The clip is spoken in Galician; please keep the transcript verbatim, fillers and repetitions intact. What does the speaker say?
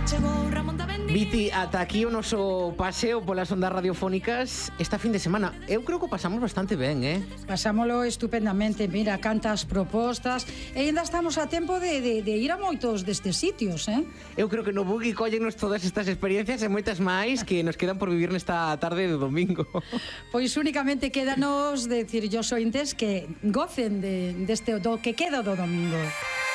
Viti, ata aquí o noso paseo polas ondas radiofónicas esta fin de semana. Eu creo que o pasamos bastante ben, eh? Pasámolo estupendamente, mira, cantas propostas e ainda estamos a tempo de, de, de ir a moitos destes sitios, eh? Eu creo que no Bugui collenos todas estas experiencias e moitas máis que nos quedan por vivir nesta tarde de domingo. Pois únicamente quédanos decir yo sointes que gocen de, deste do que queda do domingo.